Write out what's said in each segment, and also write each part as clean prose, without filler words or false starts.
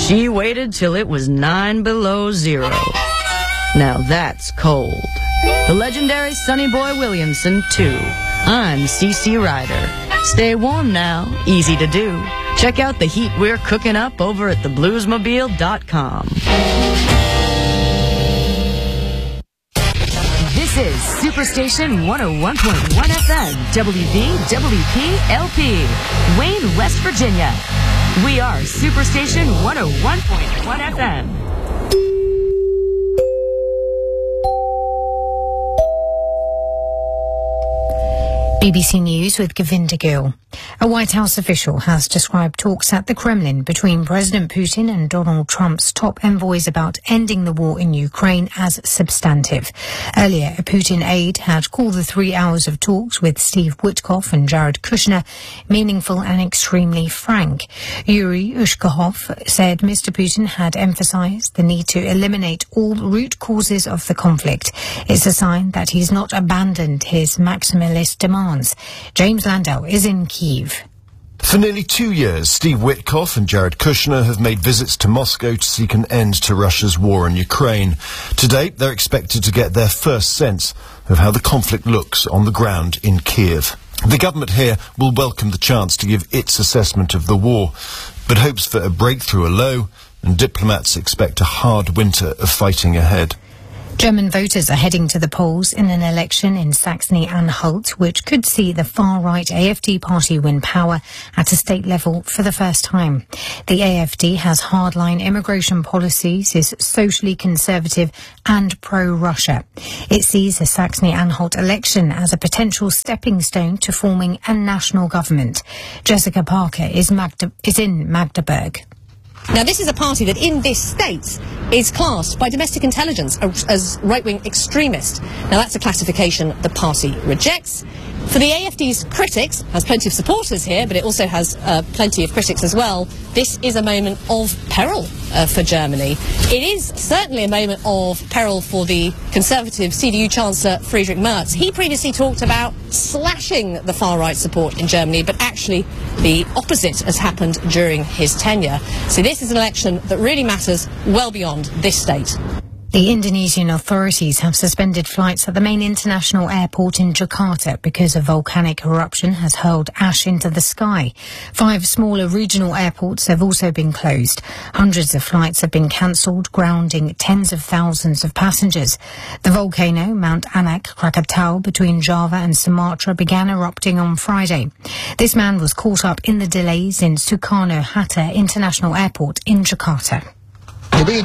She waited till it was 9 below zero. Now that's cold. The legendary Sonny Boy Williamson, too. I'm CC Ryder. Stay warm now, easy to do. Check out the heat we're cooking up over at thebluesmobile.com. This is Superstation 101.1 FM, WVWP LP, Wayne, West Virginia. We are Superstation 101.1 FM. BBC News with Govinda Gill. A White House official has described talks at the Kremlin between President Putin and Donald Trump's top envoys about ending the war in Ukraine as substantive. Earlier, a Putin aide had called the 3 hours of talks with Steve Witkoff and Jared Kushner meaningful and extremely frank. Yuri Ushakov said Mr. Putin had emphasized the need to eliminate all root causes of the conflict. It's a sign that he's not abandoned his maximalist demands. James Landau is in Kyiv. For nearly 2 years, Steve Witkoff and Jared Kushner have made visits to Moscow to seek an end to Russia's war in Ukraine. To date, they're expected to get their first sense of how the conflict looks on the ground in Kyiv. The government here will welcome the chance to give its assessment of the war, but hopes for a breakthrough are low, and diplomats expect a hard winter of fighting ahead. German voters are heading to the polls in an election in Saxony-Anhalt, which could see the far-right AfD party win power at a state level for the first time. The AfD has hardline immigration policies, is socially conservative and pro-Russia. It sees the Saxony-Anhalt election as a potential stepping stone to forming a national government. Jessica Parker is in Magdeburg. Now, this is a party that in this state is classed by domestic intelligence as right-wing extremist. Now, that's a classification the party rejects. For the AfD's critics, has plenty of supporters here, but it also has plenty of critics as well, this is a moment of peril for Germany. It is certainly a moment of peril for the Conservative CDU Chancellor Friedrich Merz. He previously talked about slashing the far-right support in Germany, but actually the opposite has happened during his tenure. So this is an election that really matters well beyond this state. The Indonesian authorities have suspended flights at the main international airport in Jakarta because a volcanic eruption has hurled ash into the sky. 5 smaller regional airports have also been closed. Hundreds of flights have been cancelled, grounding tens of thousands of passengers. The volcano, Mount Anak Krakatau, between Java and Sumatra, began erupting on Friday. This man was caught up in the delays in Soekarno-Hatta International Airport in Jakarta. We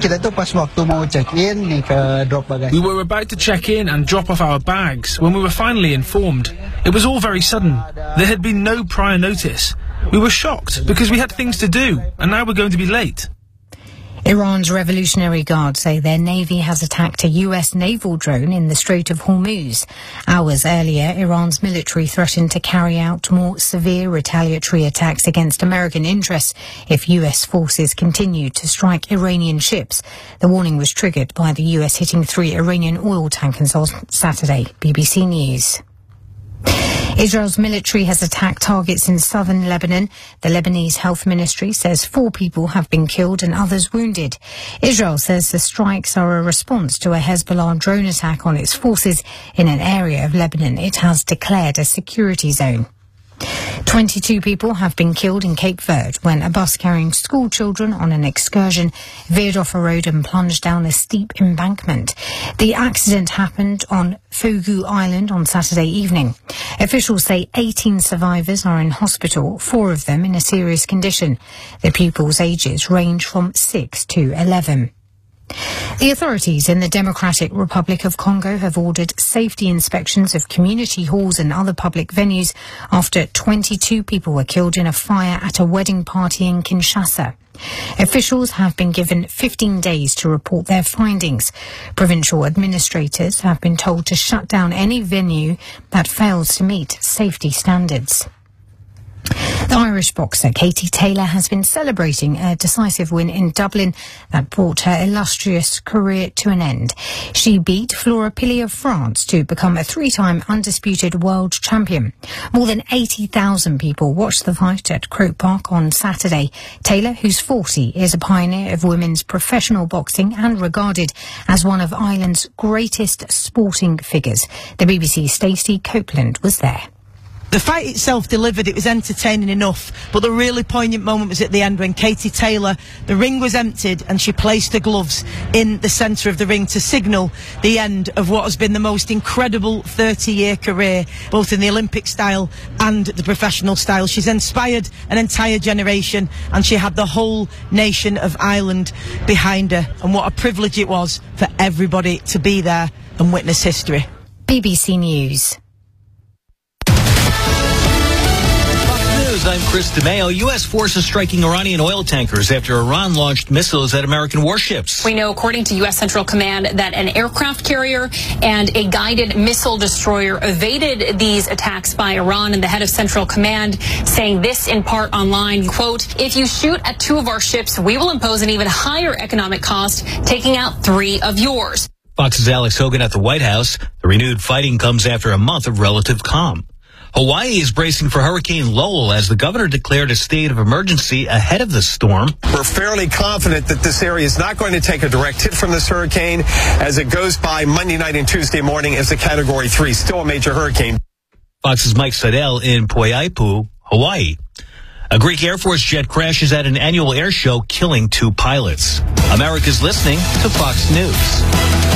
were about to check in and drop off our bags when we were finally informed. It was all very sudden. There had been no prior notice. We were shocked because we had things to do, and now we're going to be late. Iran's Revolutionary Guard say their navy has attacked a US naval drone in the Strait of Hormuz. Hours earlier, Iran's military threatened to carry out more severe retaliatory attacks against American interests if US forces continued to strike Iranian ships. The warning was triggered by the US hitting 3 Iranian oil tankers on Saturday. BBC News. Israel's military has attacked targets in southern Lebanon. The Lebanese Health Ministry says 4 people have been killed and others wounded. Israel says the strikes are a response to a Hezbollah drone attack on its forces in an area of Lebanon it has declared a security zone. 22 people have been killed in Cape Verde when a bus carrying school children on an excursion veered off a road and plunged down a steep embankment. The accident happened on Fogo Island on Saturday evening. Officials say 18 survivors are in hospital, 4 of them in a serious condition. The pupils' ages range from 6 to 11. The authorities in the Democratic Republic of Congo have ordered safety inspections of community halls and other public venues after 22 people were killed in a fire at a wedding party in Kinshasa. Officials have been given 15 days to report their findings. Provincial administrators have been told to shut down any venue that fails to meet safety standards. The Irish boxer Katie Taylor has been celebrating a decisive win in Dublin that brought her illustrious career to an end. She beat Flora Pili of France to become a three-time undisputed world champion. More than 80,000 people watched the fight at Croke Park on Saturday. Taylor, who's 40, is a pioneer of women's professional boxing and regarded as one of Ireland's greatest sporting figures. The BBC's Stacey Copeland was there. The fight itself delivered, it was entertaining enough, but the really poignant moment was at the end when Katie Taylor, the ring was emptied and she placed her gloves in the centre of the ring to signal the end of what has been the most incredible 30-year career, both in the Olympic style and the professional style. She's inspired an entire generation and she had the whole nation of Ireland behind her, and what a privilege it was for everybody to be there and witness history. BBC News. I'm Chris DeMeo. U.S. forces striking Iranian oil tankers after Iran launched missiles at American warships. We know, according to U.S. Central Command, that an aircraft carrier and a guided missile destroyer evaded these attacks by Iran, and the head of Central Command saying this in part online, quote, "If you shoot at 2 of our ships, we will impose an even higher economic cost, taking out 3 of yours." Fox's Alex Hogan at the White House. The renewed fighting comes after a month of relative calm. Hawaii is bracing for Hurricane Lowell as the governor declared a state of emergency ahead of the storm. We're fairly confident that this area is not going to take a direct hit from this hurricane as it goes by Monday night and Tuesday morning as a Category 3, still a major hurricane. Fox's Mike Seidel in Poiaipu, Hawaii. A Greek Air Force jet crashes at an annual air show, killing 2 pilots. America's listening to Fox News.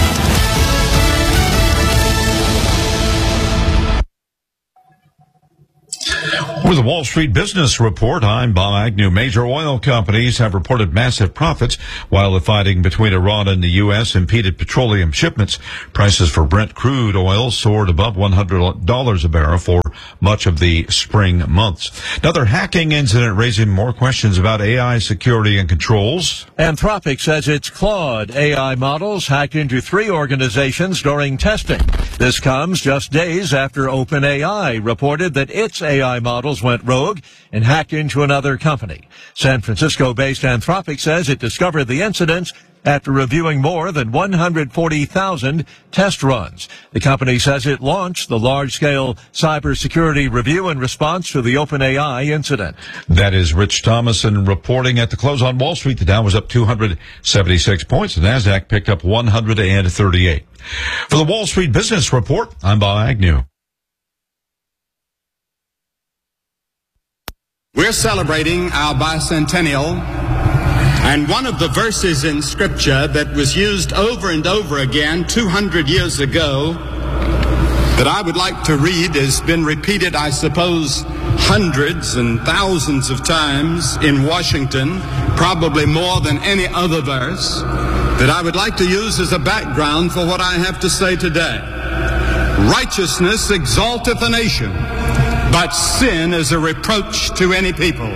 With the Wall Street Business Report, I'm Bob Agnew. Major oil companies have reported massive profits while the fighting between Iran and the U.S. impeded petroleum shipments. Prices for Brent crude oil soared above $100 a barrel for much of the spring months. Another hacking incident raising more questions about AI security and controls. Anthropic says its Claude AI models hacked into 3 organizations during testing. This comes just days after OpenAI reported that its AI models went rogue and hacked into another company. San Francisco-based Anthropic says it discovered the incidents after reviewing more than 140,000 test runs. The company says it launched the large-scale cybersecurity review in response to the OpenAI incident. That is Rich Thomason reporting. At the close on Wall Street, the Dow was up 276 points. The Nasdaq picked up 138. For the Wall Street Business Report, I'm Bob Agnew. We're celebrating our bicentennial, and one of the verses in Scripture that was used over and over again 200 years ago that I would like to read has been repeated, I suppose, hundreds and thousands of times in Washington, probably more than any other verse, that I would like to use as a background for what I have to say today. Righteousness exalteth a nation, but sin is a reproach to any people.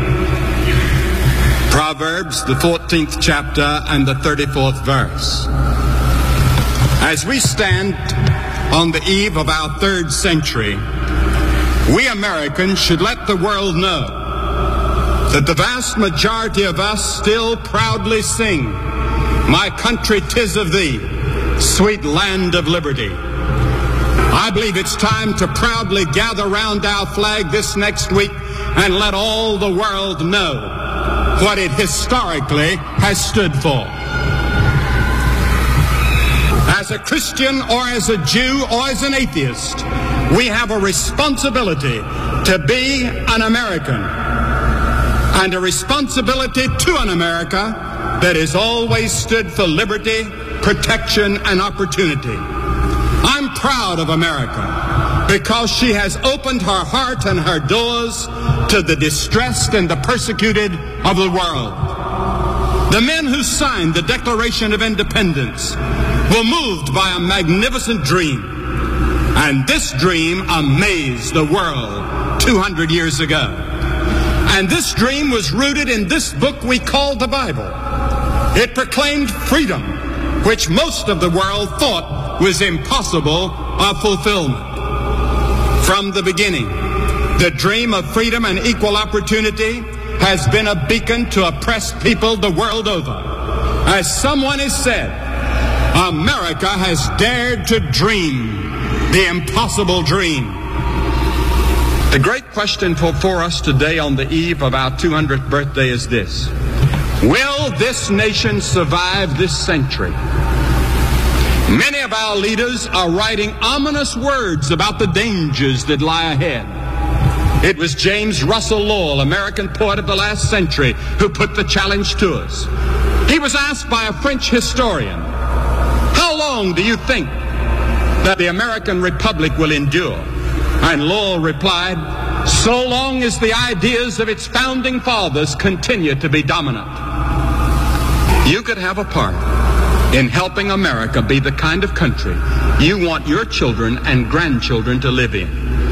Proverbs, the 14th chapter and the 34th verse. As we stand on the eve of our 3rd century, we Americans should let the world know that the vast majority of us still proudly sing, "My country, 'tis of thee, sweet land of liberty." I believe it's time to proudly gather round our flag this next week and let all the world know what it historically has stood for. As a Christian or as a Jew or as an atheist, we have a responsibility to be an American, and a responsibility to an America that has always stood for liberty, protection, and opportunity. I'm proud of America because she has opened her heart and her doors to the distressed and the persecuted of the world. The men who signed the Declaration of Independence were moved by a magnificent dream, and this dream amazed the world 200 years ago. And this dream was rooted in this book we call the Bible. It proclaimed freedom, which most of the world thought was impossible of fulfillment. From the beginning, The dream of freedom and equal opportunity has been a beacon to oppressed people the world over. As someone has said, America has dared to dream the impossible dream. The great question for us today on the eve of our 200th birthday is this: will this nation survive this century? Many of our leaders are writing ominous words about the dangers that lie ahead. It was James Russell Lowell, American poet of the last century, who put the challenge to us. He was asked by a French historian, "How long do you think that the American Republic will endure?" And Lowell replied, "So long as the ideas of its founding fathers continue to be dominant." You could have a part in helping America be the kind of country you want your children and grandchildren to live in.